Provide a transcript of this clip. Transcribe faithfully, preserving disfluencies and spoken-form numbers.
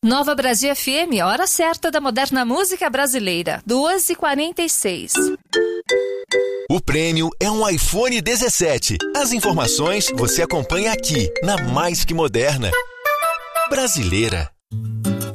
Nova Brasil F M, hora certa da moderna música brasileira, duas e quarenta e seis. O prêmio é um iPhone dezessete. As informações você acompanha aqui, na Mais Que Moderna. Brasileira.